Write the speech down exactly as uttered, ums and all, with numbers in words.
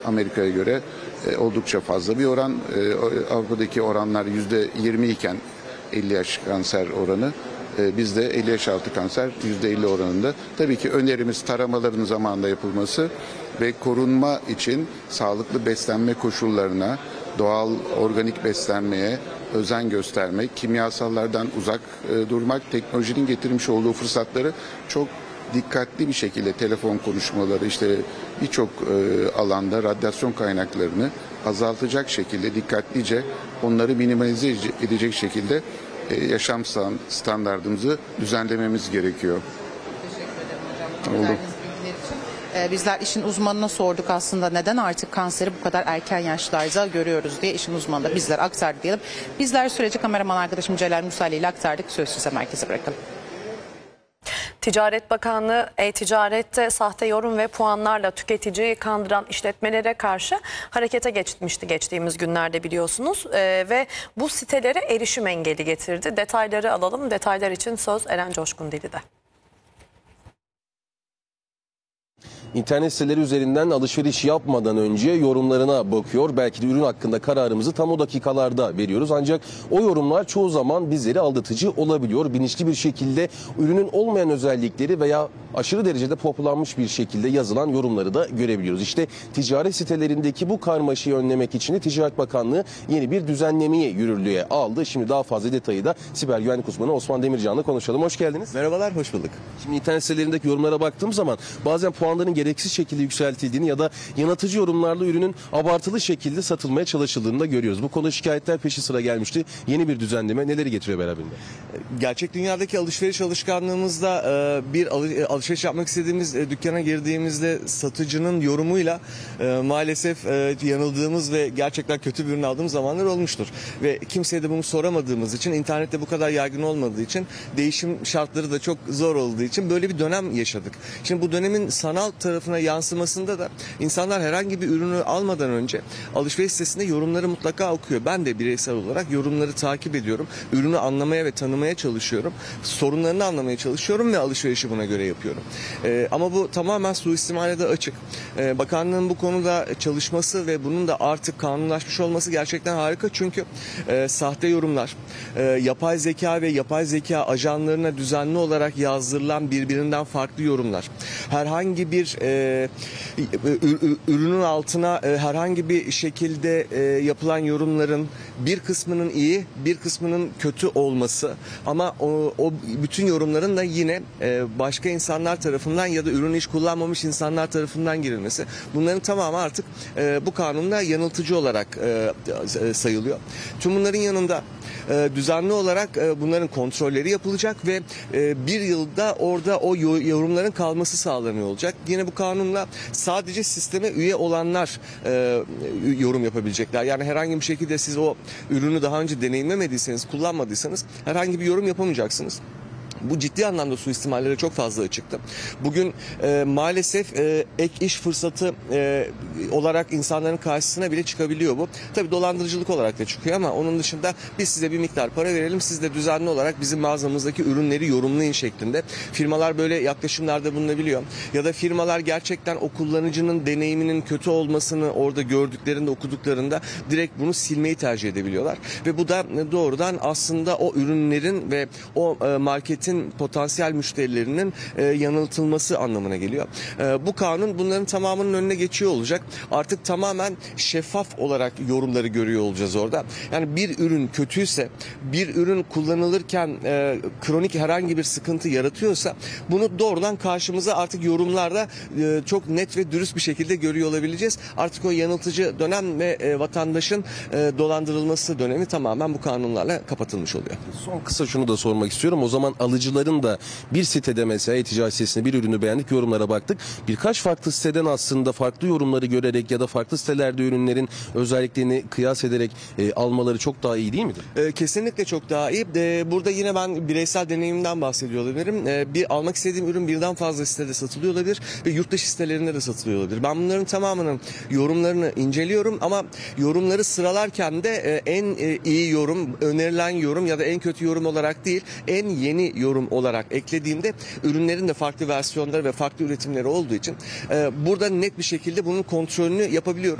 Amerika'ya göre e, oldukça fazla bir oran. E, Avrupa'daki oranlar yüzde yirmi iken elli yaş kanser oranı, e, bizde elli yaş altı kanser yüzde elli oranında. Tabii ki önerimiz taramaların zamanında yapılması ve korunma için sağlıklı beslenme koşullarına, doğal organik beslenmeye özen göstermek, kimyasallardan uzak e, durmak, teknolojinin getirmiş olduğu fırsatları çok dikkatli bir şekilde telefon konuşmaları, işte birçok e, alanda radyasyon kaynaklarını azaltacak şekilde dikkatlice onları minimalize edecek şekilde e, yaşam standartımızı düzenlememiz gerekiyor. Teşekkür ederim hocam. Oldu. Ee, bizler işin uzmanına sorduk aslında neden artık kanseri bu kadar erken yaşlarda görüyoruz diye, işin uzmanı da bizler aktardı diyelim. Bizler süreci kameraman arkadaşım Celal Musali ile aktardık. Söz size, merkeze bırakalım. Ticaret Bakanlığı e-ticarette sahte yorum ve puanlarla tüketiciyi kandıran işletmelere karşı harekete geçmişti geçtiğimiz günlerde, biliyorsunuz. Ee, ve bu sitelere erişim engeli getirdi. Detayları alalım. Detaylar için söz Eren Coşkun Dili'de. İnternet siteleri üzerinden alışveriş yapmadan önce yorumlarına bakıyor. Belki de ürün hakkında kararımızı tam o dakikalarda veriyoruz. Ancak o yorumlar çoğu zaman bizleri aldatıcı olabiliyor. Bilinçli bir şekilde ürünün olmayan özellikleri veya aşırı derecede popülerlenmiş bir şekilde yazılan yorumları da görebiliyoruz. İşte ticaret sitelerindeki bu karmaşayı önlemek için de Ticaret Bakanlığı yeni bir düzenlemeyi yürürlüğe aldı. Şimdi daha fazla detayı da siber güvenlik uzmanı Osman Demircan'la konuşalım. Hoş geldiniz. Merhabalar, hoş bulduk. Şimdi internet sitelerindeki yorumlara baktığım zaman bazen puanların gereksiz şekilde yükseltildiğini ya da yanıltıcı yorumlarla ürünün abartılı şekilde satılmaya çalışıldığını da görüyoruz. Bu konuda şikayetler peşi sıra gelmişti. Yeni bir düzenleme neleri getiriyor beraberinde? Gerçek dünyadaki alışveriş alışkanlığımızda bir alışveriş yapmak istediğimiz dükkana girdiğimizde satıcının yorumuyla maalesef yanıldığımız ve gerçekten kötü bir ürün aldığımız zamanlar olmuştur. Ve kimseye de bunu soramadığımız için, internette bu kadar yaygın olmadığı için, değişim şartları da çok zor olduğu için böyle bir dönem yaşadık. Şimdi bu dönemin sanal tarafına yansımasında da insanlar herhangi bir ürünü almadan önce alışveriş sitesinde yorumları mutlaka okuyor. Ben de bireysel olarak yorumları takip ediyorum. Ürünü anlamaya ve tanımaya çalışıyorum. Sorunlarını anlamaya çalışıyorum ve alışverişi buna göre yapıyorum. Ee, ama bu tamamen suistimale de açık. Ee, bakanlığın bu konuda çalışması ve bunun da artık kanunlaşmış olması gerçekten harika. Çünkü e, sahte yorumlar, e, yapay zeka ve yapay zeka ajanlarına düzenli olarak yazdırılan birbirinden farklı yorumlar, herhangi bir e, ürünün altına e, herhangi bir şekilde e, yapılan yorumların bir kısmının iyi, bir kısmının kötü olması, ama o, o bütün yorumların da yine e, başka insanlar tarafından ya da ürünü hiç kullanmamış insanlar tarafından girilmesi, bunların tamamı artık e, bu kanunda yanıltıcı olarak e, sayılıyor. Tüm bunların yanında e, düzenli olarak e, bunların kontrolleri yapılacak ve e, bir yılda orada o yorumların kalması sağlanıyor olacak. Yine bu kanunla sadece sisteme üye olanlar e, yorum yapabilecekler. Yani herhangi bir şekilde siz o ürünü daha önce deneyimlemediyseniz, kullanmadıysanız herhangi bir yorum yapamayacaksınız. Bu ciddi anlamda suistimallere çok fazla çıktı. Bugün e, maalesef e, ek iş fırsatı e, olarak insanların karşısına bile çıkabiliyor bu. Tabii dolandırıcılık olarak da çıkıyor, ama onun dışında biz size bir miktar para verelim, siz de düzenli olarak bizim mağazamızdaki ürünleri yorumlayın şeklinde. Firmalar böyle yaklaşımlarda bulunabiliyor. Ya da firmalar gerçekten o kullanıcının deneyiminin kötü olmasını orada gördüklerinde, okuduklarında direkt bunu silmeyi tercih edebiliyorlar. Ve bu da doğrudan aslında o ürünlerin ve o e, marketin potansiyel müşterilerinin e, yanıltılması anlamına geliyor. E, bu kanun bunların tamamının önüne geçiyor olacak. Artık tamamen şeffaf olarak yorumları görüyor olacağız orada. Yani bir ürün kötüyse, bir ürün kullanılırken e, kronik herhangi bir sıkıntı yaratıyorsa, bunu doğrudan karşımıza artık yorumlarda e, çok net ve dürüst bir şekilde görüyor olabileceğiz. Artık o yanıltıcı dönem ve e, vatandaşın e, dolandırılması dönemi tamamen bu kanunlarla kapatılmış oluyor. Son kısa şunu da sormak istiyorum. O zaman alıcıların da bir sitede, mesela e-ticaret sitesinde bir ürünü beğendik, yorumlara baktık. Birkaç farklı siteden aslında farklı yorumları görerek ya da farklı sitelerde ürünlerin özelliklerini kıyas ederek e, almaları çok daha iyi değil midir? E, kesinlikle çok daha iyi. E, burada yine ben bireysel deneyimimden bahsediyor olabilirim. E, bir almak istediğim ürün birden fazla sitede satılıyor olabilir ve yurt dışı sitelerinde de satılıyor olabilir. Ben bunların tamamının yorumlarını inceliyorum, ama yorumları sıralarken de e, en e, iyi yorum, önerilen yorum ya da en kötü yorum olarak değil, en yeni yorum yorum olarak eklediğimde ürünlerin de farklı versiyonları ve farklı üretimleri olduğu için e, burada net bir şekilde bunun kontrolünü yapabiliyorum.